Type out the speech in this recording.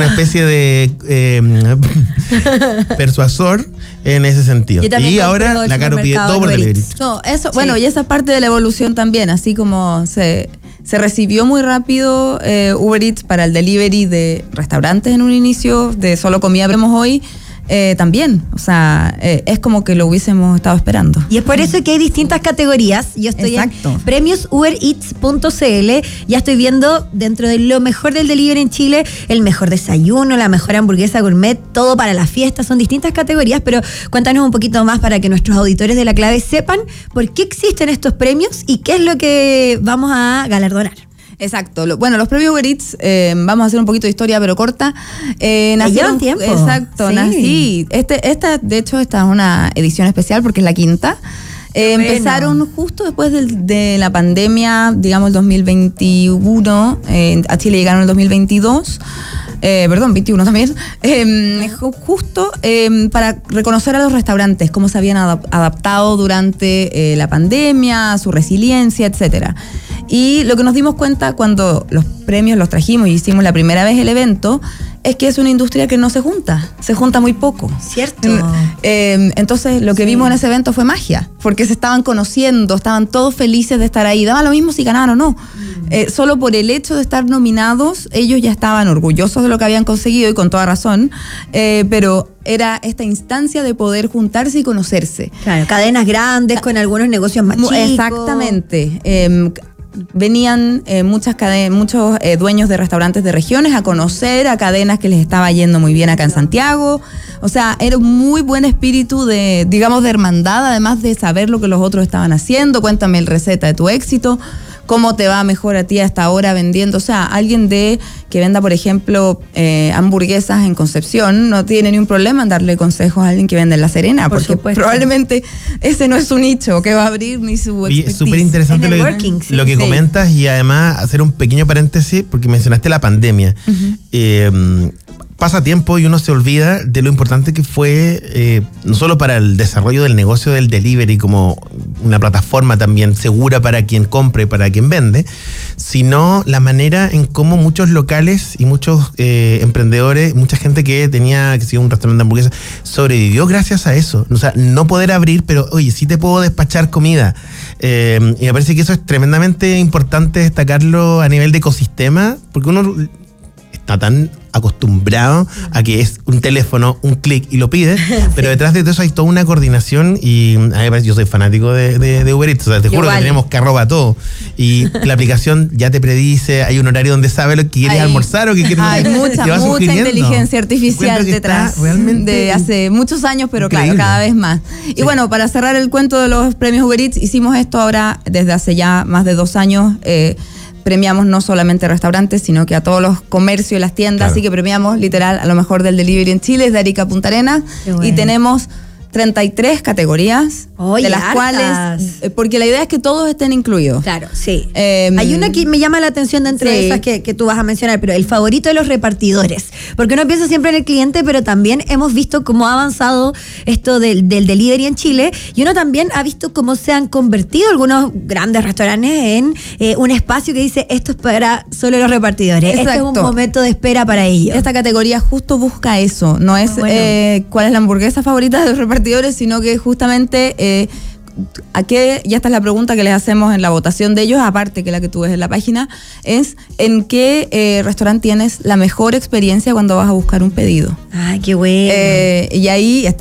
especie de persuasor en ese sentido. Y ahora la Caro pide todo por delivery. No, eso, bueno, y esa es parte de la evolución también, así como se recibió muy rápido Uber Eats para el delivery de restaurantes en un inicio, de solo comida vemos hoy. También, o sea, es como que lo hubiésemos estado esperando. Y es por eso que hay distintas categorías. Yo estoy en premiosubereats.cl, ya estoy viendo dentro de lo mejor del delivery en Chile, el mejor desayuno, la mejor hamburguesa gourmet, todo para la fiesta, son distintas categorías, pero cuéntanos un poquito más para que nuestros auditores de La Clave sepan por qué existen estos premios y qué es lo que vamos a galardonar. Exacto. Bueno, los premios Uber Eats, vamos a hacer un poquito de historia, pero corta. Nacieron tiempo. Exacto, sí. Esta, de hecho, esta es una edición especial porque es la quinta. Empezaron justo después de la pandemia, digamos, el 2021. A Chile llegaron en el 2022. 21 también. Justo para reconocer a los restaurantes, cómo se habían adaptado durante la pandemia, su resiliencia, etcétera. Y lo que nos dimos cuenta cuando los premios los trajimos y hicimos la primera vez el evento, es que es una industria que no se junta muy poco. Cierto. Entonces lo que vimos en ese evento fue magia, porque se estaban conociendo, estaban todos felices de estar ahí, daba lo mismo si ganaban o no. Solo por el hecho de estar nominados, ellos ya estaban orgullosos de lo que habían conseguido y con toda razón, pero era esta instancia de poder juntarse y conocerse. Claro, cadenas grandes con algunos negocios más chicos. Exactamente. Venían muchos dueños de restaurantes de regiones a conocer a cadenas que les estaba yendo muy bien acá en Santiago. O sea, era un muy buen espíritu de hermandad, además de saber lo que los otros estaban haciendo. Cuéntame la receta de tu éxito. ¿Cómo te va mejor a ti hasta ahora vendiendo? O sea, alguien que venda, por ejemplo, hamburguesas en Concepción, no tiene ni un problema en darle consejos a alguien que vende en La Serena, porque probablemente ese no es su nicho que va a abrir ni su expertise. Es súper interesante lo que comentas, y además hacer un pequeño paréntesis, porque mencionaste la pandemia. Pasa tiempo y uno se olvida de lo importante que fue, no solo para el desarrollo del negocio del delivery como una plataforma también segura para quien compre y para quien vende, sino la manera en cómo muchos locales y muchos emprendedores, mucha gente que tenía un restaurante de hamburguesas, sobrevivió gracias a eso. O sea, no poder abrir, pero oye, sí te puedo despachar comida. Y me parece que eso es tremendamente importante destacarlo a nivel de ecosistema, porque uno está tan acostumbrado a que es un teléfono, un clic y lo pide, pero detrás de todo eso hay toda una coordinación, y a mí me parece, yo soy fanático de Uber Eats, o sea, te juro que tenemos carro para todo, y la aplicación ya te predice, hay un horario donde sabe lo que quieres almorzar o que quieres. Hay mucha inteligencia artificial detrás de hace muchos años, pero increíble. Claro, cada vez más. Sí. Y bueno, para cerrar el cuento de los premios Uber Eats, hicimos esto ahora desde hace ya más de 2 años. Premiamos no solamente restaurantes, sino que a todos los comercios y las tiendas, claro. Así que premiamos literal a lo mejor del delivery en Chile, desde Arica a Punta Arenas, bueno. Y tenemos 33 categorías, de las cuales, porque la idea es que todos estén incluidos. Claro, sí. Hay una que me llama la atención de entre esas que tú vas a mencionar, pero el favorito de los repartidores, porque uno piensa siempre en el cliente, pero también hemos visto cómo ha avanzado esto del delivery en Chile, y uno también ha visto cómo se han convertido algunos grandes restaurantes en un espacio que dice, esto es para solo los repartidores. Exacto. Este es un momento de espera para ellos. Esta categoría justo busca eso, no es cuál es la hamburguesa favorita de los repartidores, sino que justamente ¿a qué? Ya esta es la pregunta que les hacemos en la votación de ellos, aparte que la que tú ves en la página, es ¿en qué restaurante tienes la mejor experiencia cuando vas a buscar un pedido? Ay, qué bueno. Y ahí está